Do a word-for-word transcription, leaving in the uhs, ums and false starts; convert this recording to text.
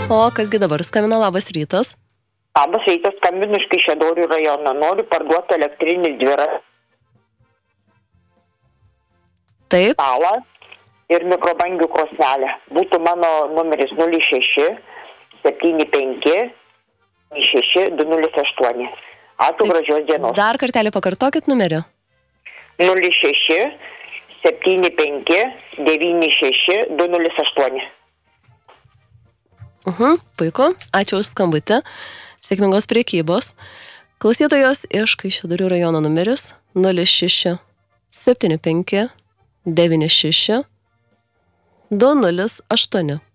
O kasgi dabar skambina, labas rytas. Labas rytas, skambinu iš Kaišiadorių rajono. Noriu parduoti elektrinį dviratį. Taip. Stalą ir mikrobangių krosnelę. Būtų mano numeris nulis šeši septyni penki šeši du nulis aštuoni. Ačiū, gražios dienos. Dar kartelį pakartokit numerį. nulis šeši septyni penki devyni šeši du nulis aštuoni. Mhm, puiku, ačiū už skambutį. Sėkmingos priekybos. Klausytojos iš Kaišiadorių rajono numeris nulis šeši septyni penki devyni šeši du nulis aštuoni.